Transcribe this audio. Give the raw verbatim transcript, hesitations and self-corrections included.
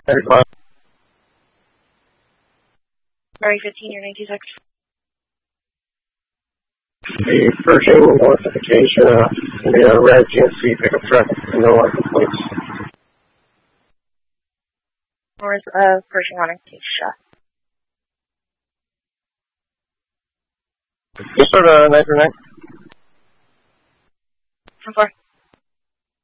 thirty-five. Murray fifteen, your ninety-six. The Pershing notification, uh, the uh, red G M C pickup truck, no one complaints. Where's uh, Pershing on Acacia? Yes, sir, uh, nine three nine. From four.